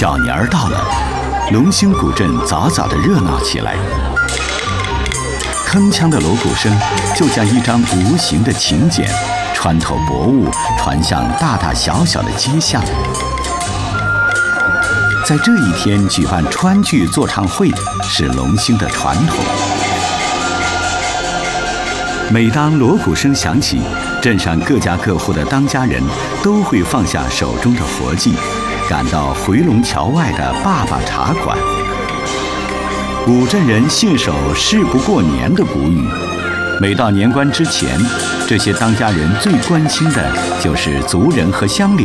小年儿到了，龙兴古镇早早地热闹起来。铿锵的锣鼓声就像一张无形的请柬，穿透薄雾，传向大大小小的街巷。在这一天举办川剧座唱会是龙兴的传统。每当锣鼓声响起，镇上各家各户的当家人都会放下手中的活计，赶到回龙桥外的爸爸茶馆。古镇人信守“事不过年”的古语，每到年关之前，这些当家人最关心的就是族人和乡里